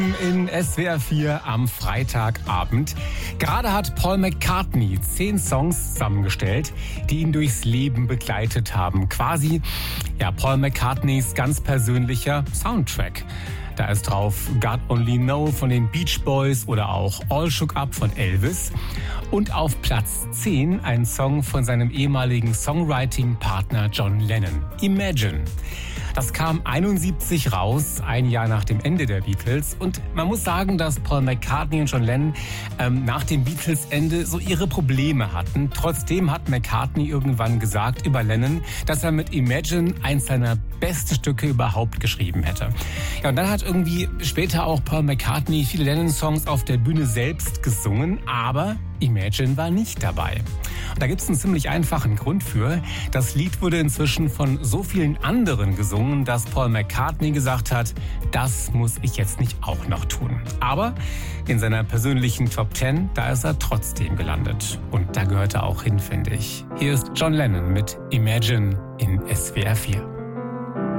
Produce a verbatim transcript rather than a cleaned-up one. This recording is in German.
In S W R vier am Freitagabend. Gerade hat Paul McCartney zehn Songs zusammengestellt, die ihn durchs Leben begleitet haben. Quasi, ja, Paul McCartneys ganz persönlicher Soundtrack. Da ist drauf God Only Know von den Beach Boys oder auch All Shook Up von Elvis. Und auf Platz zehn ein Song von seinem ehemaligen Songwriting-Partner John Lennon, Imagine. Das kam einundsiebzig raus, ein Jahr nach dem Ende der Beatles. Und man muss sagen, dass Paul McCartney und John Lennon ähm, nach dem Beatles-Ende so ihre Probleme hatten. Trotzdem hat McCartney irgendwann gesagt über Lennon, dass er mit Imagine eins seiner besten Stücke überhaupt geschrieben hätte. Ja, und dann hat irgendwie später auch Paul McCartney viele Lennon-Songs auf der Bühne selbst gesungen, aber Imagine war nicht dabei. Und da gibt es einen ziemlich einfachen Grund für. Das Lied wurde inzwischen von so vielen anderen gesungen, dass Paul McCartney gesagt hat, das muss ich jetzt nicht auch noch tun. Aber in seiner persönlichen Top zehn, da ist er trotzdem gelandet. Und da gehört er auch hin, finde ich. Hier ist John Lennon mit Imagine in S W R vier.